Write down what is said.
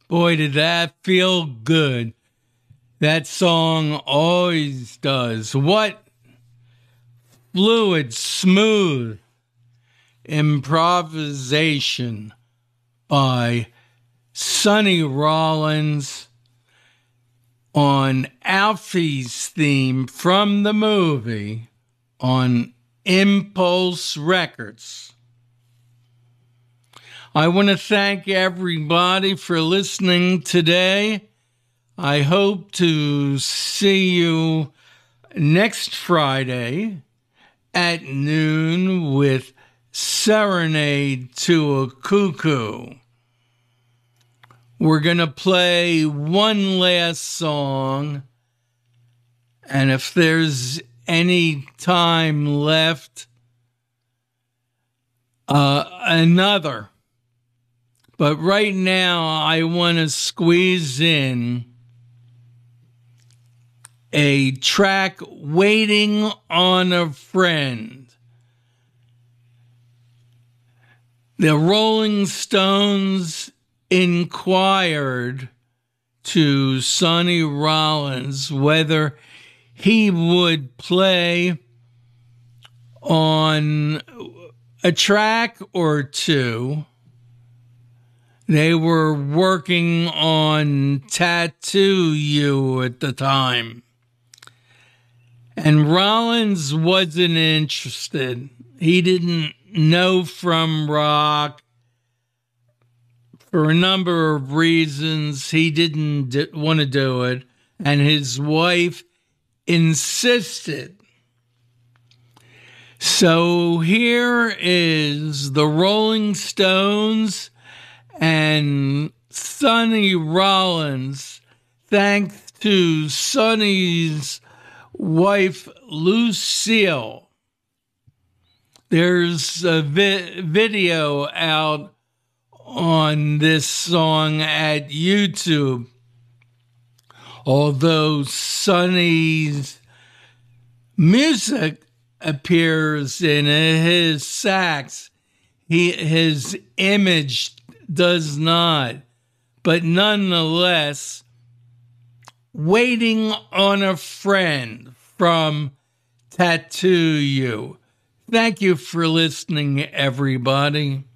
Boy, did that feel good. That song always does. What fluid, smooth improvisation by Sonny Rollins on Alfie's theme from the movie on Impulse Records. I want to thank everybody for listening today. I hope to see you next Friday at noon with Serenade to a Cuckoo. We're going to play one last song, and if there's any time left, another. But right now, I want to squeeze in a track, Waiting on a Friend. The Rolling Stones inquired to Sonny Rollins whether he would play on a track or two. They were working on Tattoo You at the time. And Rollins wasn't interested. He didn't know from rock. For a number of reasons, he didn't want to do it, and his wife insisted. So here is the Rolling Stones and Sonny Rollins, thanks to Sonny's wife, Lucille. There's a video out on this song at YouTube. Although Sonny's music appears in his sax, his image does not. But nonetheless, Waiting on a Friend from Tattoo You. Thank you for listening, everybody.